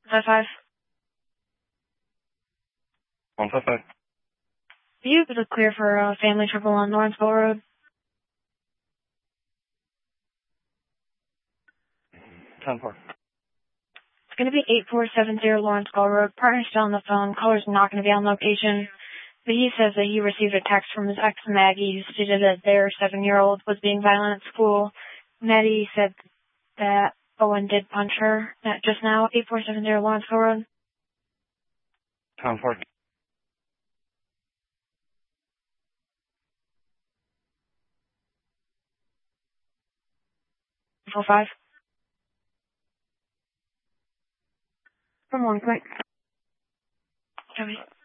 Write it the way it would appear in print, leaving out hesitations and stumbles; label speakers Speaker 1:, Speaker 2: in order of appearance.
Speaker 1: 55.
Speaker 2: 155.
Speaker 1: You could clear for family trouble on Lawrenceville Road.
Speaker 2: 10-4.
Speaker 1: It's going to be 8470 Lawrenceville Road. Partner's still on the phone. Caller's not going to be on location. But he says that he received a text from his ex Maggie who stated that their 7-year-old was being violent at school. Maddie said that Owen did punch her just now. 8470 Lawrenceville Road.
Speaker 2: 10-4.
Speaker 1: 45. From 1 point. Copy.